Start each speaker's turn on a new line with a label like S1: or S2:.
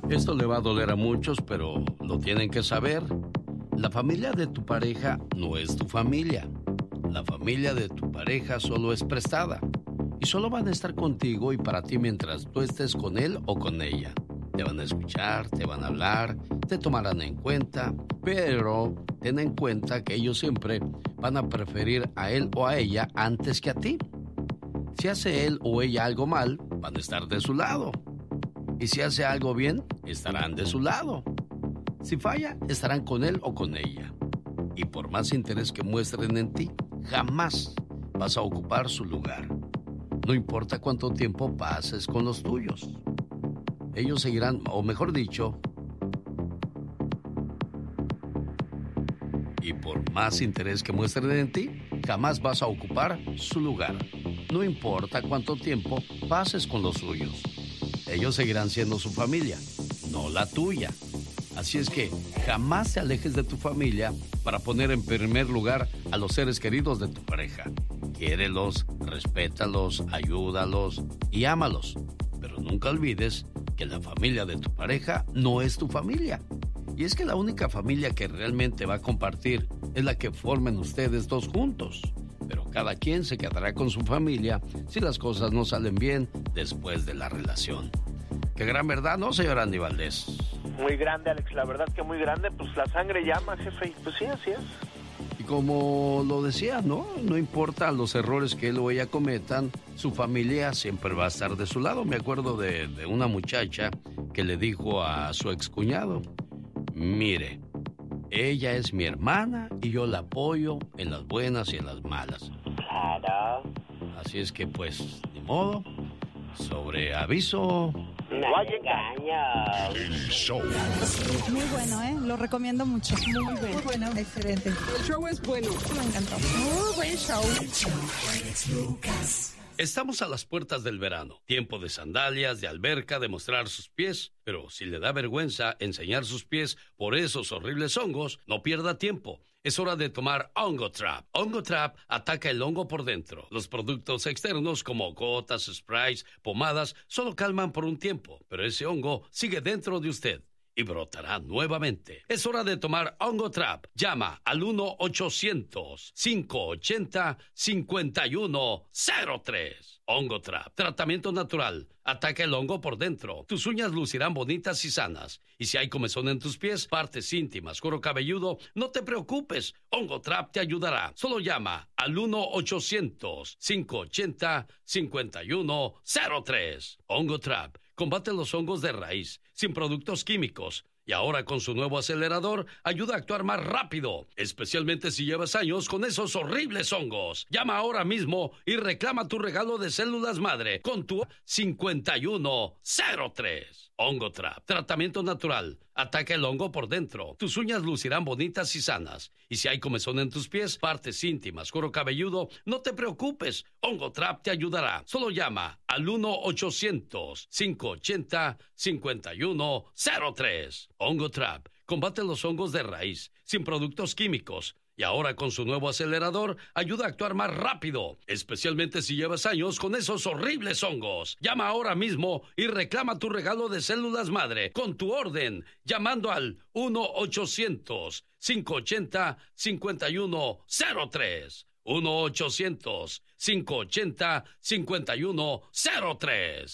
S1: Esto le va a doler a muchos, pero lo tienen que saber. La familia de tu pareja no es tu familia. La familia de tu pareja solo es prestada. Y solo van a estar contigo y para ti mientras tú estés con él o con ella. Te van a escuchar, te van a hablar, te tomarán en cuenta, pero ten en cuenta que ellos siempre van a preferir a él o a ella antes que a ti. Si hace él o ella algo mal, van a estar de su lado. Y si hace algo bien, estarán de su lado. Si falla, estarán con él o con ella. Y por más interés que muestren en ti, jamás vas a ocupar su lugar. No importa cuánto tiempo pases con los tuyos. Ellos seguirán, o mejor dicho, y por más interés que muestren en ti, jamás vas a ocupar su lugar. No importa cuánto tiempo pases con los suyos. Ellos seguirán siendo su familia, no la tuya. Así es que jamás te alejes de tu familia para poner en primer lugar a los seres queridos de tu pareja. Quiérelos, respétalos, ayúdalos y ámalos. Pero nunca olvides que la familia de tu pareja no es tu familia. Y es que la única familia que realmente va a compartir es la que formen ustedes dos juntos. Pero cada quien se quedará con su familia si las cosas no salen bien después de la relación. Qué gran verdad, ¿no, señor Andy Valdés?
S2: Muy grande, Alex, la verdad que muy grande. Pues la sangre llama, jefe, y pues sí, así es.
S1: Y como lo decía, ¿no? No importa los errores que él o ella cometan, su familia siempre va a estar de su lado. Me acuerdo de una muchacha que le dijo a su excuñado: mire, ella es mi hermana y yo la apoyo en las buenas y en las malas.
S3: Claro.
S1: Así es que pues, ni modo, sobre aviso...
S3: No hay engaño.
S4: El show.
S5: Muy bueno, ¿eh? Lo recomiendo mucho.
S6: Muy bueno. Excelente. El show es bueno.
S5: Me encantó.
S6: Muy buen show.
S1: Estamos a las puertas del verano, tiempo de sandalias, de alberca, de mostrar sus pies, pero si le da vergüenza enseñar sus pies por esos horribles hongos, no pierda tiempo. Es hora de tomar Hongo Trap. Hongo Trap ataca el hongo por dentro. Los productos externos como gotas, sprays, pomadas, solo calman por un tiempo, pero ese hongo sigue dentro de usted y brotará nuevamente. Es hora de tomar Hongo Trap. Llama al 1-800-580-5103. Hongo Trap. Tratamiento natural. Ataca el hongo por dentro. Tus uñas lucirán bonitas y sanas. Y si hay comezón en tus pies, partes íntimas, cuero cabelludo, no te preocupes. Hongo Trap te ayudará. Solo llama al 1-800-580-5103. Hongo Trap. Combate los hongos de raíz, sin productos químicos. Y ahora con su nuevo acelerador, ayuda a actuar más rápido, especialmente si llevas años con esos horribles hongos. Llama ahora mismo y reclama tu regalo de células madre con tu 5103. Hongo Trap. Tratamiento natural. Ataca el hongo por dentro. Tus uñas lucirán bonitas y sanas. Y si hay comezón en tus pies, partes íntimas, cuero cabelludo, no te preocupes. Hongo Trap te ayudará. Solo llama al 1-800-580-5103. Hongo Trap. Combate los hongos de raíz, sin productos químicos. Y ahora con su nuevo acelerador, ayuda a actuar más rápido, especialmente si llevas años con esos horribles hongos. Llama ahora mismo y reclama tu regalo de células madre con tu orden, llamando al 1-800-580-5103. 1-800-580-5103.